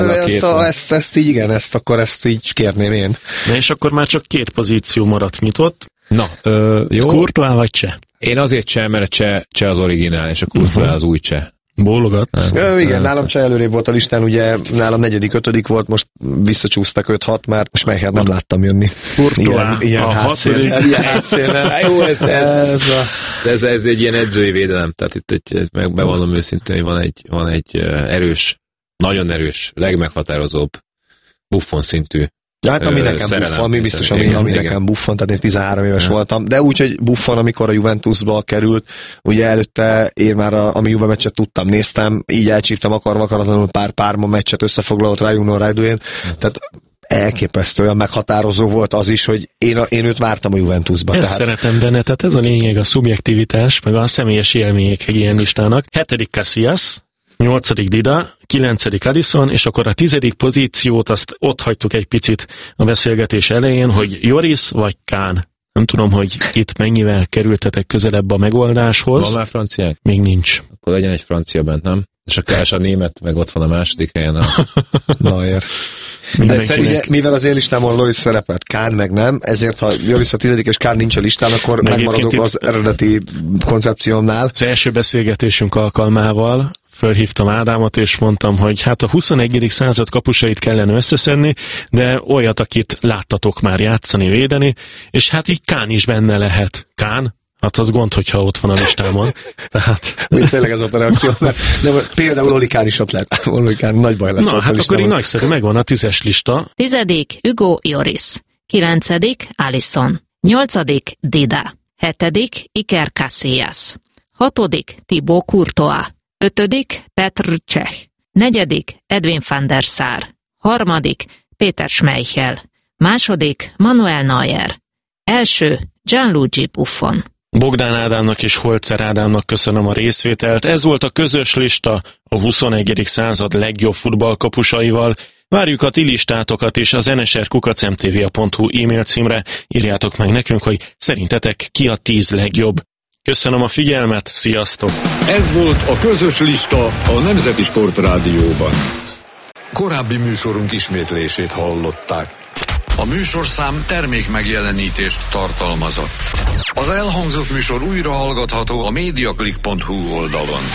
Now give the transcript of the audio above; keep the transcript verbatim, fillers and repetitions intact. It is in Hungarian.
Ezt, a, ezt, ezt így, igen, ezt akkor ezt így kérném én. Na és akkor már csak két pozíció maradt nyitott. Na, ö, jó. Courtois vagy Cseh? Én azért Cseh, mert a Cseh, Cseh az originál, és a Courtois uh-huh. az új Cseh. Bólogat. Ja, igen, nálam Cseh előrébb volt a listán, ugye nálam negyedik, ötödik volt, most visszacsúsztak öt-hat már, és melyeket nem láttam jönni. Courtois, ilyen hátszél. Ilyen hátszél. Jó, ez, ez, ez, a... ez, ez egy ilyen edzői védelem, tehát itt egy, meg bevallom őszintén, hogy van egy, van egy erős, nagyon erős, legmeghatározóbb Buffon szintű. Ja, hát ami nekem Buffon, ami biztos, ami, ami nekem Buffon, tehát én tizenhárom éves ja. voltam, de úgy, hogy Buffon, amikor a Juventusba került, ugye előtte én már a, ami Juve meccset tudtam, néztem, így elcsíptem akarva akaratlanul pár párma meccset összefoglalott Rájúnó Rájdújén, tehát elképesztő, olyan meghatározó volt az is, hogy én, a, én őt vártam a Juventusba. Ezt tehát... szeretem benne, tehát ez a lényeg, a szubjektivitás, meg a személyes élmények egy ilyen listának. Hetedik Casillas, nyolcadik Dida, kilencedik Alisson, és akkor a tizedik pozíciót azt ott hagytuk egy picit a beszélgetés elején, hogy Lloris vagy Kahn. Nem tudom, hogy itt mennyivel kerültetek közelebb a megoldáshoz. Van már franciák? Még nincs. Akkor legyen egy francia bent, nem? És a Kás a német, meg ott van a második helyen. A... Neuer. De szerintem, mivel az én listámon Lloris szerepelt, Kahn meg nem, ezért ha Lloris a tizedik és Kahn nincs a listán, akkor meg megmaradok az eredeti koncepciómnál. Az első beszélgetésünk alkalmával fölhívtam Ádámot, és mondtam, hogy hát a huszonegyedik század kapusait kellene összeszedni, de olyat, akit láttatok már játszani, védeni, és hát így Kahn is benne lehet. Kahn? Hát az gond, hogyha ott van a listámon. Tehát... Úgy tényleg ez volt a reakció. Mert, de például Oli Kahn is ott lehet. Oli Kahn nagy baj lesz. Na, hát akkor így nagyszerű, megvan a tízes lista. Tizedik Hugo Lloris. Kilencedik Alisson. Nyolcadik Dida. Hetedik Iker Casillas. Hatodik Thibaut Courtois. Ötödik Petr Cech. Negyedik Edwin van der Sar. Harmadik Péter Schmeichel. Második Manuel Neuer. Első Gianluigi Buffon. Bogdán Ádámnak és Holzer Ádámnak köszönöm a részvételt. Ez volt a közös lista a huszonegyedik század legjobb futballkapusaival. Várjuk a ti listátokat is az en es er kukac em té vé pont hu e-mail címre. Írjátok meg nekünk, hogy szerintetek ki a tíz legjobb. Köszönöm a figyelmet, sziasztok! Ez volt a közös lista a Nemzeti Sportrádióban. Korábbi műsorunk ismétlését hallották. A műsorszám termék megjelenítést tartalmazott. Az elhangzott műsor újra hallgatható a mediaclick pont hu oldalon.